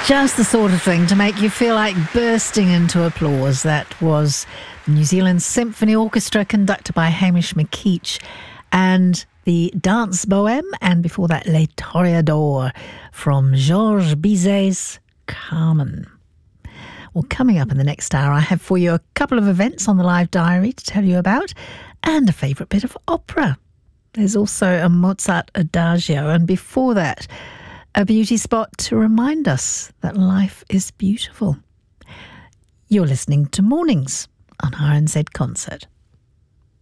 Just the sort of thing to make you feel like bursting into applause. That was the New Zealand Symphony Orchestra conducted by Hamish McKeach and the Dance Bohème, and before that Les Toreadors from Georges Bizet's Carmen. Well, coming up in the next hour, I have for you a couple of events on the Live Diary to tell you about and a favourite bit of opera. There's also a Mozart Adagio, and before that, a beauty spot to remind us that life is beautiful. You're listening to Mornings on RNZ Concert.